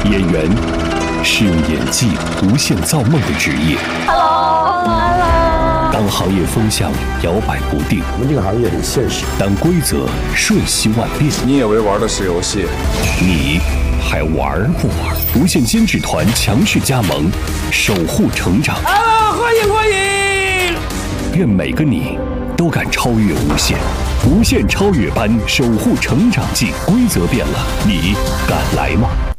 演员是用演技无限造梦的职业。当行业风向摇摆不定， 我们这个行业很现实。 当规则瞬息万变， 你以为玩的是游戏？ 你还玩不玩？无限监制团强势加盟，守护成长。 欢迎！ 愿每个你都敢超越无限，无限超越班守护成长记，规则变了，你敢来吗？